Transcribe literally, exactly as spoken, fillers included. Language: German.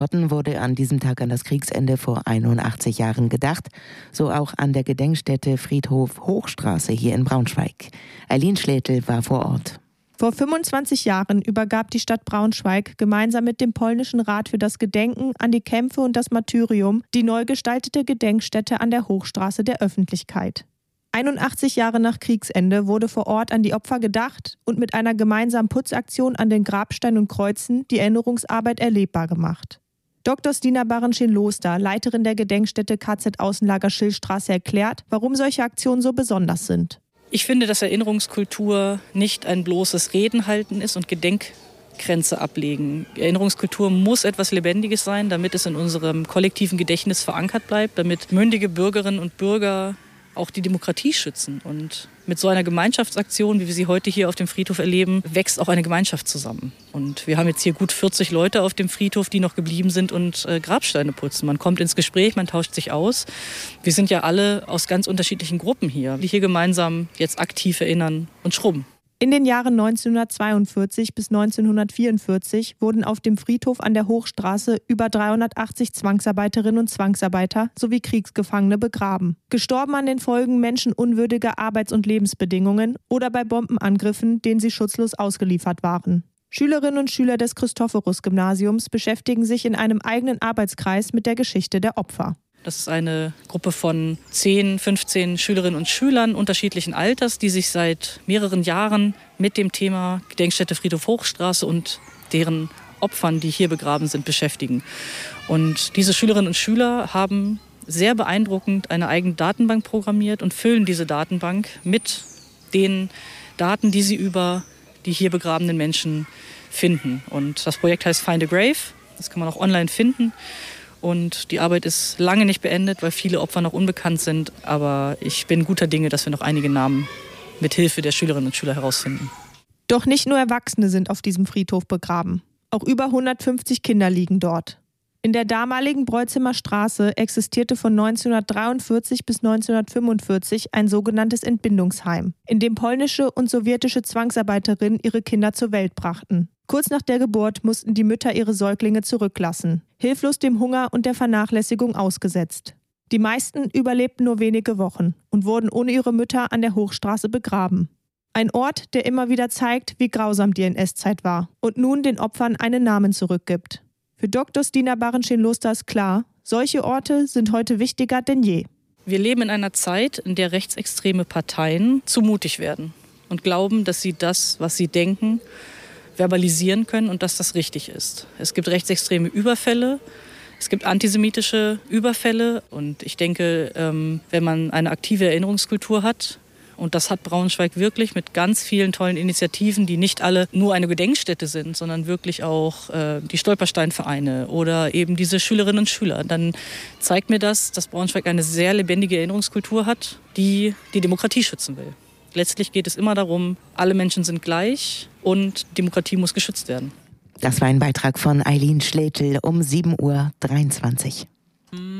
Dort wurde an diesem Tag an das Kriegsende vor einundachtzig Jahren gedacht, so auch an der Gedenkstätte Friedhof Hochstraße hier in Braunschweig. Eileen Schlätel war vor Ort. Vor fünfundzwanzig Jahren übergab die Stadt Braunschweig gemeinsam mit dem polnischen Rat für das Gedenken an die Kämpfe und das Martyrium die neu gestaltete Gedenkstätte an der Hochstraße der Öffentlichkeit. einundachtzig Jahre nach Kriegsende wurde vor Ort an die Opfer gedacht und mit einer gemeinsamen Putzaktion an den Grabsteinen und Kreuzen die Erinnerungsarbeit erlebbar gemacht. Doktor Stina Barenschin-Loster, Leiterin der Gedenkstätte K Z-Außenlager Schillstraße, erklärt, warum solche Aktionen so besonders sind. Ich finde, dass Erinnerungskultur nicht ein bloßes Reden halten ist und Gedenkkränze ablegen. Erinnerungskultur muss etwas Lebendiges sein, damit es in unserem kollektiven Gedächtnis verankert bleibt, damit mündige Bürgerinnen und Bürger auch die Demokratie schützen. Und mit so einer Gemeinschaftsaktion, wie wir sie heute hier auf dem Friedhof erleben, wächst auch eine Gemeinschaft zusammen. Und wir haben jetzt hier gut vierzig Leute auf dem Friedhof, die noch geblieben sind und äh, Grabsteine putzen. Man kommt ins Gespräch, man tauscht sich aus. Wir sind ja alle aus ganz unterschiedlichen Gruppen hier, die hier gemeinsam jetzt aktiv erinnern und schrubben. In den Jahren neunzehnhundertzweiundvierzig bis neunzehnhundertvierundvierzig wurden auf dem Friedhof an der Hochstraße über dreihundertachtzig Zwangsarbeiterinnen und Zwangsarbeiter sowie Kriegsgefangene begraben. Gestorben an den Folgen menschenunwürdiger Arbeits- und Lebensbedingungen oder bei Bombenangriffen, denen sie schutzlos ausgeliefert waren. Schülerinnen und Schüler des Christophorus-Gymnasiums beschäftigen sich in einem eigenen Arbeitskreis mit der Geschichte der Opfer. Das ist eine Gruppe von zehn, fünfzehn Schülerinnen und Schülern unterschiedlichen Alters, die sich seit mehreren Jahren mit dem Thema Gedenkstätte Friedhof Hochstraße und deren Opfern, die hier begraben sind, beschäftigen. Und diese Schülerinnen und Schüler haben sehr beeindruckend eine eigene Datenbank programmiert und füllen diese Datenbank mit den Daten, die sie über die hier begrabenen Menschen finden. Und das Projekt heißt Find a Grave. Das kann man auch online finden. Und die Arbeit ist lange nicht beendet, weil viele Opfer noch unbekannt sind. Aber ich bin guter Dinge, dass wir noch einige Namen mit Hilfe der Schülerinnen und Schüler herausfinden. Doch nicht nur Erwachsene sind auf diesem Friedhof begraben. Auch über hundertfünfzig Kinder liegen dort. In der damaligen Breutzimer Straße existierte von neunzehnhundertdreiundvierzig bis neunzehnhundertfünfundvierzig ein sogenanntes Entbindungsheim, in dem polnische und sowjetische Zwangsarbeiterinnen ihre Kinder zur Welt brachten. Kurz nach der Geburt mussten die Mütter ihre Säuglinge zurücklassen, hilflos dem Hunger und der Vernachlässigung ausgesetzt. Die meisten überlebten nur wenige Wochen und wurden ohne ihre Mütter an der Hochstraße begraben. Ein Ort, der immer wieder zeigt, wie grausam die N S-Zeit war und nun den Opfern einen Namen zurückgibt. Für Doktor Stina Barenschin-Loster ist klar, solche Orte sind heute wichtiger denn je. Wir leben in einer Zeit, in der rechtsextreme Parteien zu mutig werden und glauben, dass sie das, was sie denken, verbalisieren können und dass das richtig ist. Es gibt rechtsextreme Überfälle, es gibt antisemitische Überfälle und ich denke, wenn man eine aktive Erinnerungskultur hat, und das hat Braunschweig wirklich mit ganz vielen tollen Initiativen, die nicht alle nur eine Gedenkstätte sind, sondern wirklich auch äh, die Stolpersteinvereine oder eben diese Schülerinnen und Schüler. Dann zeigt mir das, dass Braunschweig eine sehr lebendige Erinnerungskultur hat, die die Demokratie schützen will. Letztlich geht es immer darum, alle Menschen sind gleich und Demokratie muss geschützt werden. Das war ein Beitrag von Eileen Schlätel um sieben Uhr dreiundzwanzig.